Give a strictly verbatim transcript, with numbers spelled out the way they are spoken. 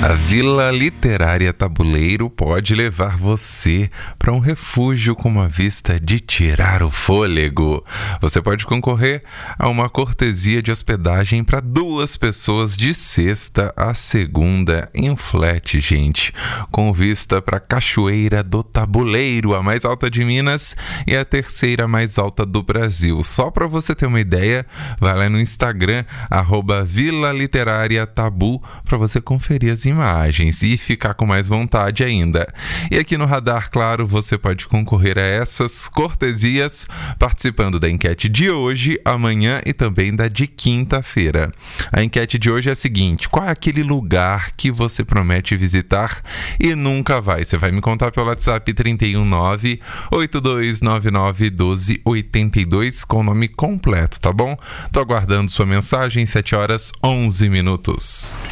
A Vila Literária Tabuleiro pode levar você para um refúgio com uma vista de tirar o fôlego. Você pode concorrer a uma cortesia de hospedagem para duas pessoas de sexta a segunda em flat, gente, com vista para a Cachoeira do Tabuleiro, a mais alta de Minas e a terceira mais alta do Brasil. Só para você ter uma ideia, vai lá no Instagram, arroba Vila Literária Tabu, para você conferir as imagens e ficar com mais vontade ainda. E aqui no Radar Claro você pode concorrer a essas cortesias participando da enquete de hoje, amanhã e também da de quinta-feira. A enquete de hoje é a seguinte: qual é aquele lugar que você promete visitar e nunca vai? Você vai me contar pelo WhatsApp trinta e um nove, oito dois nove nove, um dois oito dois com o nome completo, tá bom? Tô aguardando sua mensagem, sete horas onze minutos.